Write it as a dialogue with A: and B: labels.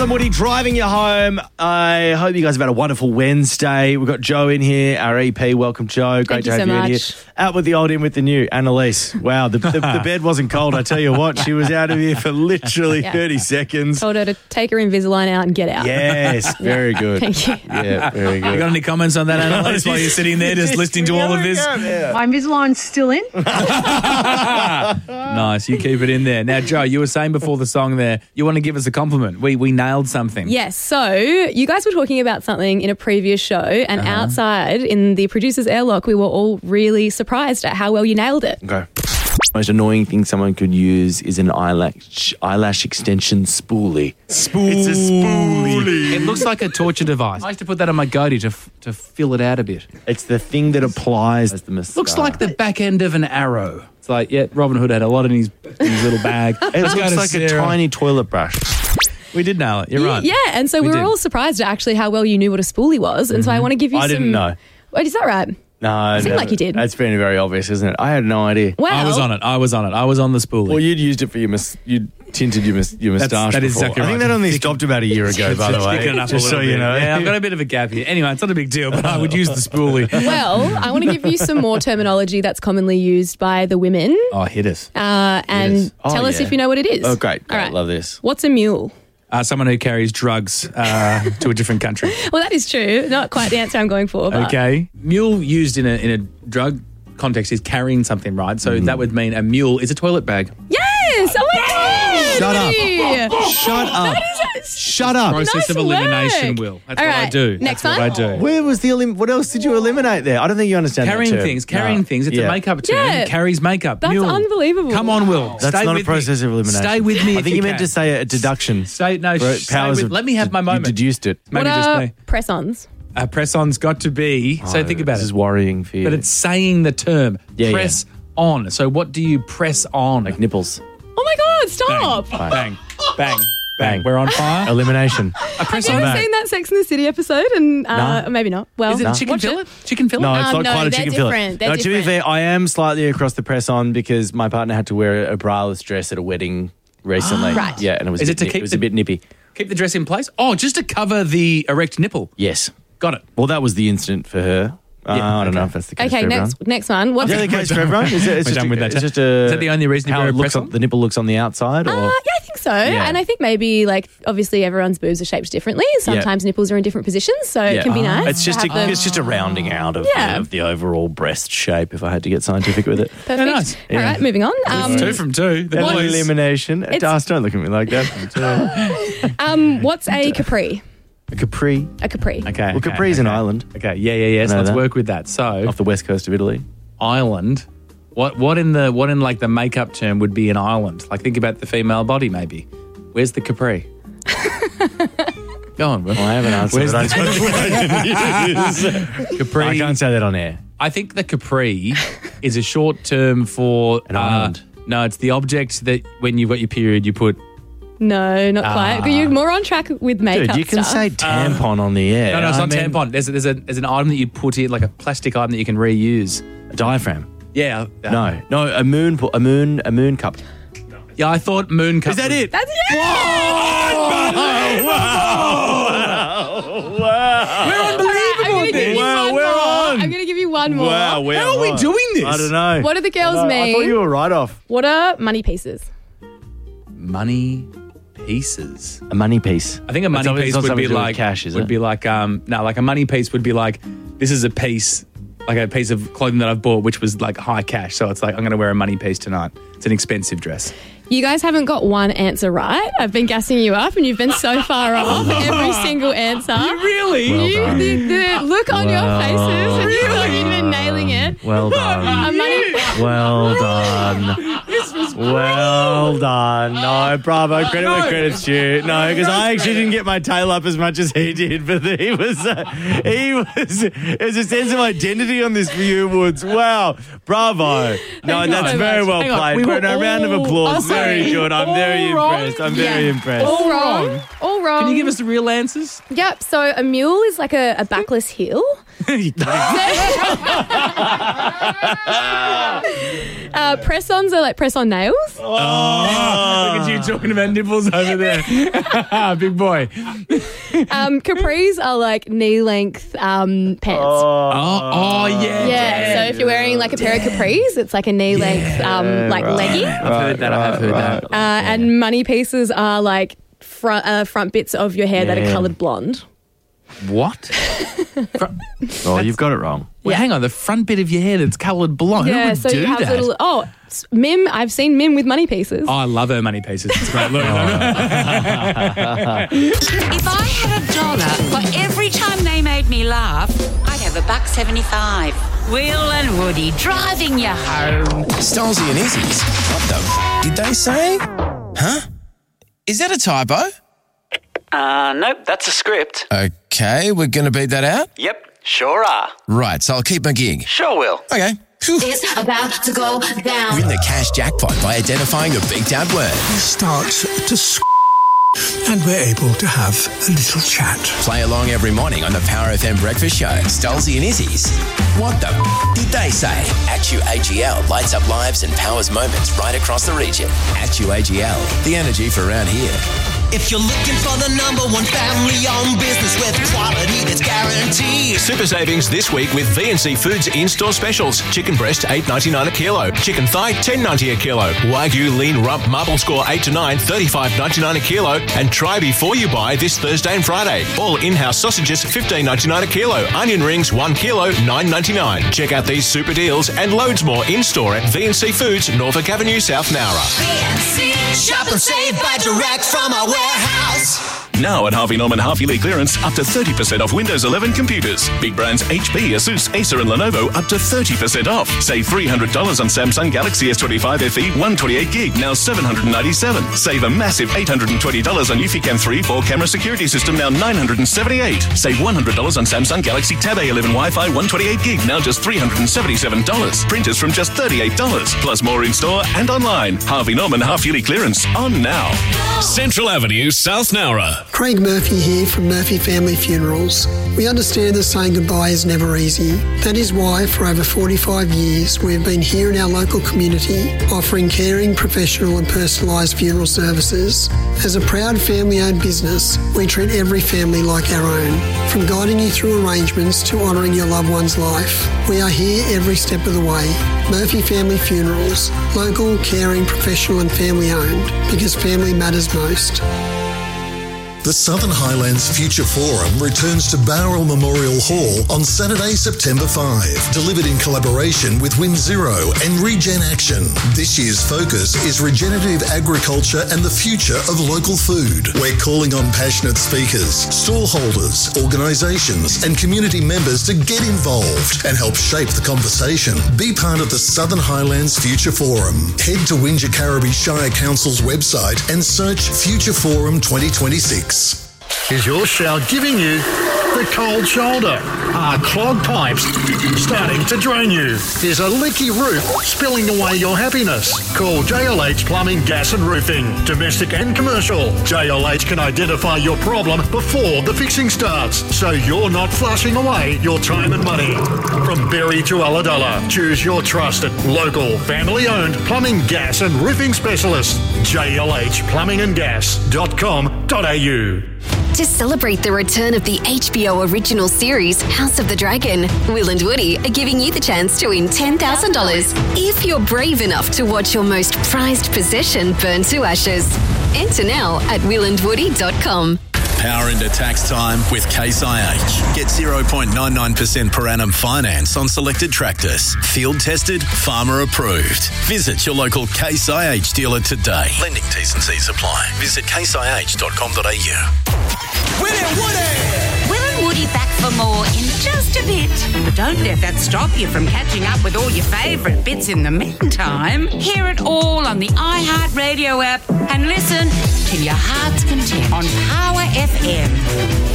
A: I'm Woody, driving you home. I hope you guys have had a wonderful Wednesday. We've got Joe in here, our EP. Welcome, Joe. Great to have you in here. Out with the old, in with the new. Annalise. Wow, the bed wasn't cold. I tell you what, she was out of here for literally 30 seconds.
B: Told her to take her Invisalign out and get out.
A: Yes, very good.
B: Thank you.
A: Yeah, very good.
C: You got any comments on that, Annalise, while you're sitting there just listening to all of this?
D: My Invisalign's still in.
C: Nice, you keep it in there. Now, Joe, you were saying before the song there, you want to give us a compliment. We nailed something.
B: Yes, so you guys were talking about something in a previous show, and outside in the producer's airlock, we were all really surprised at how well you nailed it.
A: Okay. Most annoying thing someone could use is an eyelash extension spoolie. It's a spoolie.
C: It looks like a torture device. I used to put that on my goatee to fill it out a bit.
A: It's the thing that applies as the mascara.
C: Looks like the back end of an arrow. It's like, yeah, Robin Hood had a lot in his little bag.
A: It looks like a tiny toilet brush.
C: We did nail it. You're right.
B: Yeah, and so we were all surprised at actually how well you knew what a spoolie was, and so I want to give you
A: I didn't know.
B: Wait, is that right?
A: No,
B: it seemed like you did.
A: That's been very obvious, isn't it? I had no idea.
B: Well,
C: I was on it. I was on the spoolie.
A: Well, you'd used it for you tinted your moustache.
C: That is
A: before.
C: exactly
A: I think
C: right.
A: that only stopped about a year ago, by the way. Just so you know.
C: Yeah, I've got a bit of a gap here. Anyway, it's not a big deal, but I would use the spoolie.
B: Well, I want to give you some more terminology that's commonly used by the women.
C: Oh, hit us.
B: And tell us if you know what it is.
A: Oh, great.
B: All right.
A: Love this.
B: What's a mule?
C: Someone who carries drugs to a different country.
B: Well, that is true. Not quite the answer I'm going for. But.
C: Okay. Mule used in a drug context is carrying something, right? So that would mean a mule is a toilet bag.
B: Yes! Oh my God!
A: Shut up.
B: Woody!
A: Shut up. Shut up.
C: Process of elimination,
B: work.
C: Will. That's
B: All
C: what I
B: right.
C: do.
B: Next
C: That's
B: one.
C: what I do.
A: Where was what else did you eliminate there? I don't think you understand
C: Carrying
A: that term.
C: things. It's a makeup term.
B: Yeah.
C: Carries makeup.
B: That's
C: mule.
B: unbelievable.
C: Come on, Will.
A: That's
C: Stay
A: not a
C: with
A: process
C: me.
A: of elimination.
C: Stay with me.
A: I think you meant to say a deduction.
C: Stay
A: Powers
C: with, let me have my moment.
A: You deduced it.
C: Maybe
B: What
C: just
B: are
C: me.
B: press-ons?
C: Press-on's got to be. So think about
A: This
C: it.
A: is worrying for you.
C: But it's saying the term.
A: Yeah,
C: press on. So what do you press on?
A: like nipples.
B: Oh my God, stop!
C: Bang. Bang. Bang. We're on fire.
A: Elimination.
C: Press
B: Have you
C: on.
B: ever seen that Sex and the City episode? And maybe not. Well,
C: Is it chicken
B: watch
C: fillet? Chicken fillet?
A: No, it's not
B: no,
A: quite a
B: they're
A: chicken fillet.
B: different. They're
A: No, to be
B: different.
A: fair, I am slightly across the press on because my partner had to wear a braless dress at a wedding recently.
B: Right.
A: Yeah, and it was,
C: Is it to keep
A: it was a bit nippy.
C: Keep the dress in place? Oh, just to cover the erect nipple.
A: Yes.
C: Got it.
A: Well, that was the incident for her. I don't know if that's the case
B: Okay,
A: for everyone.
B: next one. What's
A: Is that the case for everyone? It's
C: We're
A: just
C: done with that.
A: It's just
C: Is that the only reason you
A: how
C: wear
A: it
C: a
A: looks
C: press on?
A: the nipple looks on the outside? Or?
B: Yeah, I think so.
A: Yeah.
B: And I think maybe, like, obviously everyone's boobs are shaped differently. Sometimes nipples are in different positions, so it can be nice.
A: It's just
B: to have them-
A: it's just a rounding out of,
B: Yeah.
A: of the overall breast shape, if I had to get scientific with it.
B: Perfect.
C: Yeah, nice.
B: All right, moving on.
C: It's 2 from 2. The
A: That's
C: boys.
A: elimination. Das, don't look at me like that.
B: What's a capri?
A: A Capri.
B: A capri.
C: Okay.
A: Well, Capri's an island
C: Okay. Yeah. So
A: know
C: let's
A: that.
C: work with that. So
A: off the west coast of Italy.
C: island. What in like the makeup term would be an island? Like think about the female body maybe. Where's the capri? Go on, Will.
A: Well, I have an answer.
C: Where's
A: but I don't know what I can use.
C: Capri.
A: I can't say that on air.
C: I think the capri is a short term for
A: An island.
C: No, it's the object that when you've got your period you put.
B: No, not quite. You're more on track with makeup
A: Dude, you can
B: stuff.
A: say tampon on the air.
C: No, it's not
A: I mean,
C: tampon. There's an item that you put in, like a plastic item that you can reuse.
A: A diaphragm.
C: Yeah.
A: No, a moon cup.
C: Yeah, I thought moon cup.
A: Is that
C: was-
A: it?
B: That's it.
C: We're unbelievable at this.
A: Wow, we're on.
B: I'm going to give you one more.
A: Wow, we're
C: How are we
A: on.
C: doing this?
A: I don't know.
B: What do the girls
A: I
B: mean?
A: thought you were right off.
B: What are money pieces?
C: Money pieces.
A: A money piece.
C: I think a money
A: It's
C: piece
A: not
C: would
A: something
C: be
A: to do with
C: like
A: cash, is
C: would
A: it?
C: be like like a money piece would be like this is a piece, like a piece of clothing that I've bought which was like high cash. So it's like I'm going to wear a money piece tonight. It's an expensive dress.
B: You guys haven't got one answer right. I've been gassing you up and you've been so far off every single answer.
C: Really?
A: Well done.
B: The look on your faces. Really? You've been nailing it.
A: Well done.
B: A money...
A: Well done. Well done. No, bravo. Credit where credit's due. No, because I actually didn't get my tail up as much as he did, but there's a sense of identity on this for you, Woods. Wow. Bravo. No,
B: you
A: that's
B: so
A: very
B: much.
A: well
C: Hang on,
A: played.
C: we were
A: A round of applause.
C: all
A: Very good. I'm very
C: wrong.
A: impressed. I'm very impressed.
B: All wrong. All wrong.
C: Can you give us the real answers?
B: Yep. So a mule is like a backless heel. Press-ons are like press-on nails. nails.
C: Look at you talking about nipples over there. Big boy.
B: Capris are like knee-length pants.
C: Yeah.
B: So if you're wearing like a pair of capris, it's like a knee-length legging.
C: I've heard that.
B: And money pieces are like front bits of your hair that are coloured blonde.
C: What?
A: You've got it wrong.
C: Well, hang on. The front bit of your hair that's coloured blonde. Who would do that?
B: Mim. I've seen Mim with money pieces.
C: Oh, I love her money pieces. It's great. Look.
E: If I had $1 for every time they made me laugh, I'd have $1.75. Will and Woody driving you home.
F: Stolzy and Izzy's. What the did they say? Huh? Is that a typo?
G: Nope, that's a script.
F: Okay, we're going to beat that out?
G: Yep, sure are.
F: Right, so I'll keep my gig.
G: Sure will.
F: Okay. Whew.
E: It's about to go down.
F: Win the cash jackpot by identifying the beat out word.
H: Starts to and we're able to have a little chat.
F: Play along every morning on the Power FM Breakfast Show. Stolzy and Izzy's. What the did they say? ActuAGL lights up lives and powers moments right across the region. ActuAGL, the energy for around here.
I: If you're looking for the #1 family-owned business with quality that's guaranteed.
J: Super savings this week with VNC Foods in-store specials. Chicken breast, $8.99 a kilo. Chicken thigh, $10.90 a kilo. Wagyu lean rump marble score 8 to 9, $35.99 a kilo. And try before you buy this Thursday and Friday. All in-house sausages, $15.99 a kilo. Onion rings, 1 kilo, $9.99. Check out these super deals and loads more in-store at VNC Foods, Norfolk Avenue, South Nowra.
I: VNC, shop and save, buy direct from our warehouse.
J: Now at Harvey Norman half-yearly clearance, up to 30% off Windows 11 computers. Big brands HP, Asus, Acer and Lenovo up to 30% off. Save $300 on Samsung Galaxy S25 FE 128GB, now $797. Save a massive $820 on Eufycam 3 4-camera security system, now $978. Save $100 on Samsung Galaxy Tab A11 Wi-Fi 128GB, now just $377. Printers from just $38. Plus more in-store and online. Harvey Norman half-yearly clearance on now.
K: Central Avenue, South Nowra.
L: Craig Murphy here from Murphy Family Funerals. We understand that saying goodbye is never easy. That is why for over 45 years we've been here in our local community offering caring, professional and personalised funeral services. As a proud family-owned business, we treat every family like our own. From guiding you through arrangements to honouring your loved one's life, we are here every step of the way. Murphy Family Funerals, local, caring, professional and family-owned, because family matters most.
M: The Southern Highlands Future Forum returns to Bowral Memorial Hall on Saturday, September 5, delivered in collaboration with Win Zero and Regen Action. This year's focus is regenerative agriculture and the future of local food. We're calling on passionate speakers, stallholders, organisations and community members to get involved and help shape the conversation. Be part of the Southern Highlands Future Forum. Head to Wingecarriby Shire Council's website and search Future Forum 2026.
N: Is your shower giving you the cold shoulder? Are clogged pipes starting to drain you? Is a leaky roof spilling away your happiness? Call JLH Plumbing, Gas and Roofing. Domestic and commercial. JLH can identify your problem before the fixing starts, so you're not flushing away your time and money. From Berry to Ulladulla, choose your trusted, local, family-owned plumbing, gas and roofing specialist. JLHplumbingandgas.com.au.
O: To celebrate the return of the HBO original series House of the Dragon, Will and Woody are giving you the chance to win $10,000 if you're brave enough to watch your most prized possession burn to ashes. Enter now at willandwoody.com.
K: Power into tax time with Case IH. Get 0.99% per annum finance on selected tractors. Field tested, farmer approved. Visit your local Case IH dealer today. Lending T's and C's apply. Visit caseih.com.au.
I: Will and Woody!
E: Will and Woody back for more in just a bit. But don't let that stop you from catching up with all your favourite bits in the meantime. Hear it all on the iHeartRadio app and listen till your heart's content on Power FM.